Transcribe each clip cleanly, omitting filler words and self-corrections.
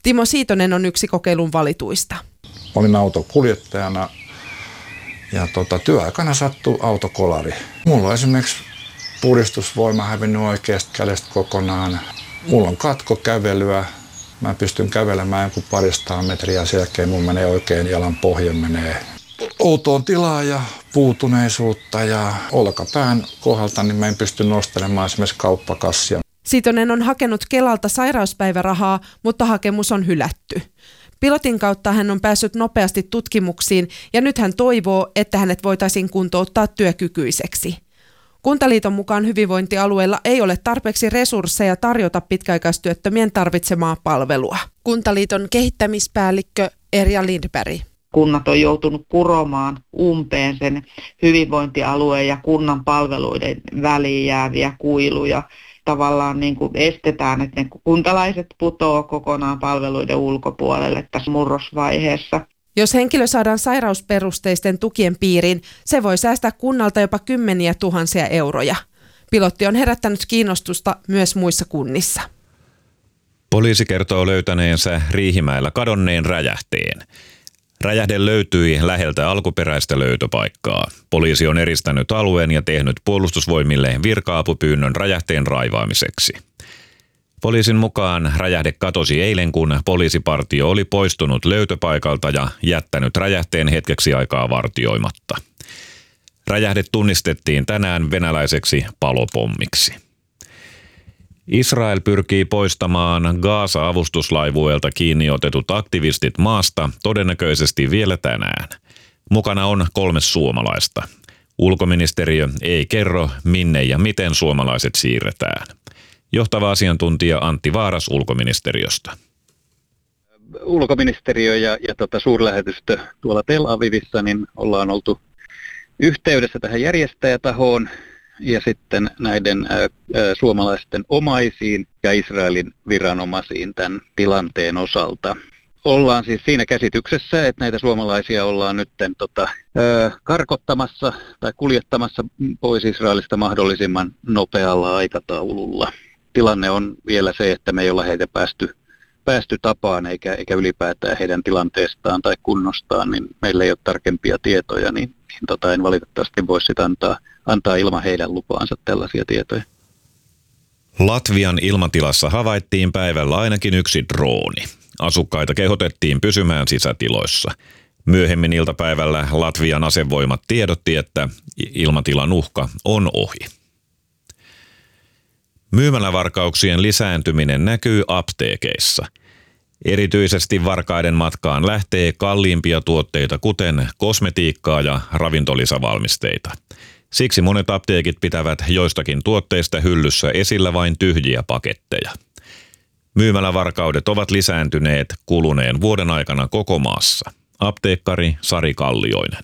Timo Siitonen on yksi kokeilun valituista. Olin autokuljettajana ja työaikana sattui autokolari. Mulla on esimerkiksi puristusvoima hävinnyt oikeasta kädestä kokonaan. Mulla on katkokävelyä. Mä pystyn kävelemään jonkun 200 metriä, sen jälkeen mun menee oikein jalan pohja menee outoon tilaa ja puutuneisuutta ja olkapään kohdalta, niin mä en pysty nostelemaan esimerkiksi kauppakassia. Siitonen on hakenut Kelalta sairauspäivärahaa, mutta hakemus on hylätty. Pilotin kautta hän on päässyt nopeasti tutkimuksiin ja nyt hän toivoo, että hänet voitaisiin kuntouttaa työkykyiseksi. Kuntaliiton mukaan hyvinvointialueilla ei ole tarpeeksi resursseja tarjota pitkäaikaistyöttömien tarvitsemaa palvelua. Kuntaliiton kehittämispäällikkö Erja Lindberg. Kunnat on joutunut kuromaan umpeen sen hyvinvointialueen ja kunnan palveluiden väliin jääviä kuiluja. Tavallaan niin kuin estetään, että ne kuntalaiset putoaa kokonaan palveluiden ulkopuolelle tässä murrosvaiheessa. Jos henkilö saadaan sairausperusteisten tukien piiriin, se voi säästää kunnalta jopa 10 000 euroja. Pilotti on herättänyt kiinnostusta myös muissa kunnissa. Poliisi kertoo löytäneensä Riihimäellä kadonneen räjähteen. Räjähde löytyi läheltä alkuperäistä löytöpaikkaa. Poliisi on eristänyt alueen ja tehnyt puolustusvoimille virka-apupyynnön räjähteen raivaamiseksi. Poliisin mukaan räjähde katosi eilen, kun poliisipartio oli poistunut löytöpaikalta ja jättänyt räjähteen hetkeksi aikaa vartioimatta. Räjähde tunnistettiin tänään venäläiseksi palopommiksi. Israel pyrkii poistamaan Gaza-avustuslaivueelta kiinni otetut aktivistit maasta todennäköisesti vielä tänään. Mukana on 3 suomalaista. Ulkoministeriö ei kerro, minne ja miten suomalaiset siirretään. Johtava asiantuntija Antti Vaaras ulkoministeriöstä. Ulkoministeriö ja suurlähetystö tuolla Tel Avivissa niin ollaan oltu yhteydessä tähän järjestäjätahoon ja sitten näiden suomalaisten omaisiin ja Israelin viranomaisiin tämän tilanteen osalta. Ollaan siis siinä käsityksessä, että näitä suomalaisia ollaan nyt karkottamassa tai kuljettamassa pois Israelista mahdollisimman nopealla aikataululla. Tilanne on vielä se, että me ei olla heitä päästy tapaan eikä ylipäätään heidän tilanteestaan tai kunnostaan, niin meillä ei ole tarkempia tietoja, niin en valitettavasti voi sitä antaa ilman heidän lupaansa tällaisia tietoja. Latvian ilmatilassa havaittiin päivällä ainakin yksi drooni. Asukkaita kehotettiin pysymään sisätiloissa. Myöhemmin iltapäivällä Latvian asevoimat tiedotti, että ilmatilan uhka on ohi. Myymälävarkauksien lisääntyminen näkyy apteekeissa. Erityisesti varkaiden matkaan lähtee kalliimpia tuotteita, kuten kosmetiikkaa ja ravintolisävalmisteita. Siksi monet apteekit pitävät joistakin tuotteista hyllyssä esillä vain tyhjiä paketteja. Myymälävarkaudet ovat lisääntyneet kuluneen vuoden aikana koko maassa. Apteekkari Sari Kallioinen.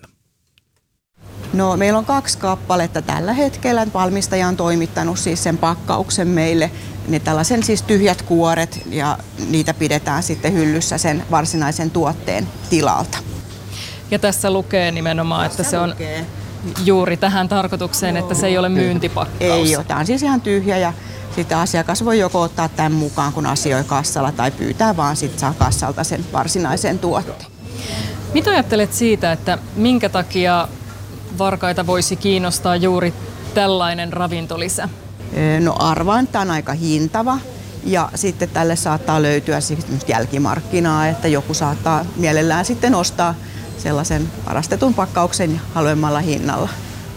No, meillä on 2 kappaletta tällä hetkellä. Valmistaja on toimittanut siis sen pakkauksen meille. Ne tällaisen siis tyhjät kuoret ja niitä pidetään sitten hyllyssä sen varsinaisen tuotteen tilalta. Ja tässä lukee nimenomaan, että se on juuri tähän tarkoitukseen, että se ei ole myyntipakkaus. Ei ole. Tämä on siis ihan tyhjä ja sitten asiakas voi joko ottaa tämän mukaan, kun asioi kassalla, tai pyytää vaan sitten saa kassalta sen varsinaisen tuotteen. Mitä ajattelet siitä, että minkä takia varkaita voisi kiinnostaa juuri tällainen ravintolisä? No, arvaan, että tämä on aika hintava ja sitten tälle saattaa löytyä jälkimarkkinaa, että joku saattaa mielellään sitten ostaa sellaisen varastetun pakkauksen halvemmalla hinnalla.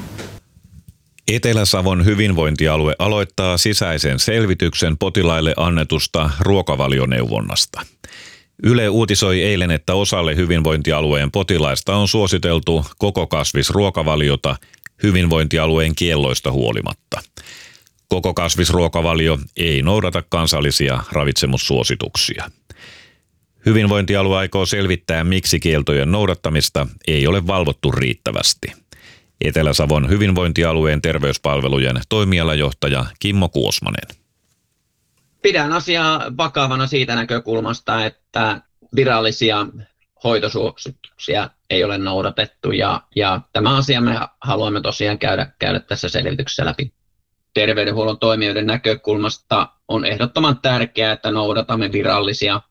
Etelä-Savon hyvinvointialue aloittaa sisäisen selvityksen potilaille annetusta ruokavalioneuvonnasta. Yle uutisoi eilen, että osalle hyvinvointialueen potilaista on suositeltu koko kasvisruokavaliota hyvinvointialueen kielloista huolimatta. Koko kasvisruokavalio ei noudata kansallisia ravitsemussuosituksia. Hyvinvointialue aikoo selvittää, miksi kieltojen noudattamista ei ole valvottu riittävästi. Etelä-Savon hyvinvointialueen terveyspalvelujen toimialajohtaja Kimmo Kuosmanen. Pidän asiaa vakavana siitä näkökulmasta, että virallisia hoitosuosituksia ei ole noudatettu ja tämä asia me haluamme tosiaan käydä tässä selvityksessä läpi. Terveydenhuollon toimijoiden näkökulmasta on ehdottoman tärkeää, että noudatamme virallisia